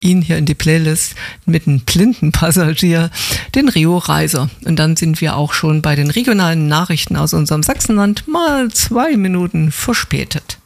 ihn hier in die Playlist mit einem blinden Passagier, den Rio Reiser. Und dann sind wir auch schon bei den regionalen Nachrichten aus unserem Sachsenland mal 2 Minuten verspätet.